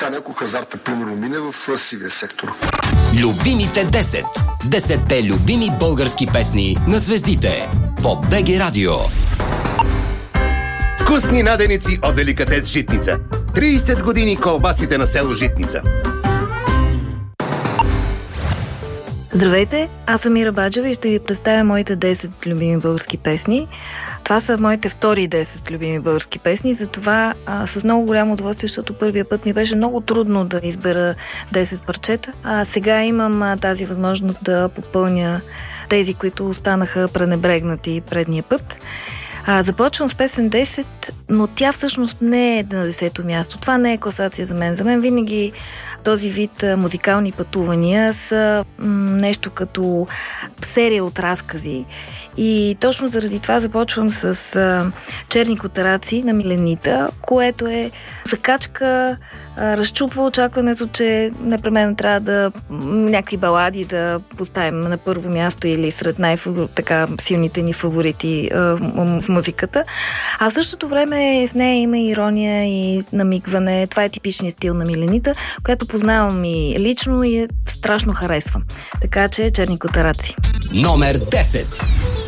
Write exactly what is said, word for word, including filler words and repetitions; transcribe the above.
стане, ако хазарта примерно мине в сивия сектор. Любимите десет. Десетте любими български песни на звездите по БГ Радио. Вкусни наденици от Деликатес Житница. трийсет години колбасите на село Житница. Здравейте, аз съм Ира Баджева и ще ви представя моите десет любими български песни. Това са моите втори десет любими български песни, затова а, с много голямо удоволствие, защото първия път ми беше много трудно да избера десет парчета. А сега имам а, тази възможност да попълня тези, които останаха пренебрегнати предния път. А, започвам с песен десет, но тя всъщност не е на десето място. Това не е класация за мен. За мен винаги този вид а, музикални пътувания са м- нещо като серия от разкази. И точно заради това започвам с а, Черни котараци на Миленита, което е закачка, а, разчупва очакването, че непременно трябва да някакви балади да поставим на първо място или сред най-така силните ни фаворити а, в музиката. А в същото време в нея има ирония и намигване. Това е типичният стил на Миленита, която познавам и лично и е страшно харесвам. Така че Черни котараци. Номер десет.